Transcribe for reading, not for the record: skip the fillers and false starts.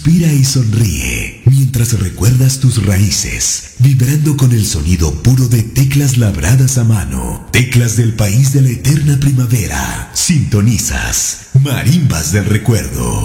Respira y sonríe mientras recuerdas tus raíces, vibrando con el sonido puro de teclas labradas a mano, teclas del país de la eterna primavera. Sintonizas Marimbas del Recuerdo.